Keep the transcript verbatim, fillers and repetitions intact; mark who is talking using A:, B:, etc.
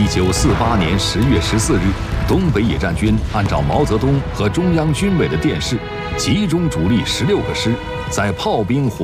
A: 九四八年十月十四日，东北野战军按照毛泽东和中央军委的电示，集中主力十六个师，在炮兵火